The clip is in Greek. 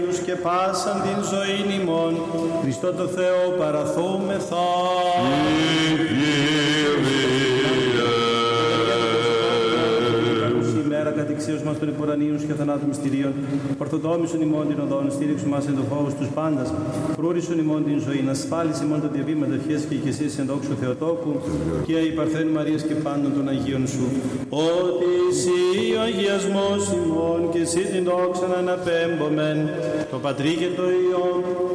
και πάσαν την ζωήν ημών, Χριστό το Θεό παραθούμεθα. Ημέρα κατηξίως μας των υπορανίων και θανάτου μυστηρίων, ορθοδόμησον ημών την οδόν, στήριξον μας εν το φόβος τους πάντας, φρούρισον ημών την ζωήν, ασφάλιση ημών τα διαβήματα ευχές και ηκεσίες εν δόξου Θεοτόκου και η Παρθένου Μαρίας και πάντων των Αγίων σου. Ότι εσύ ο αγιασμός ημών και εσύ την δόξα να αναπέμπομεν, το Πατρί και το Υιό